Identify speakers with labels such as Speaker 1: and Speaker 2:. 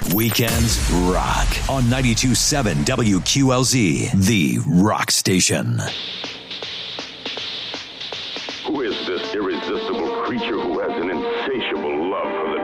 Speaker 1: Weekends rock on 92.7 WQLZ, the rock station.
Speaker 2: Who is this irresistible creature who has an insatiable love for the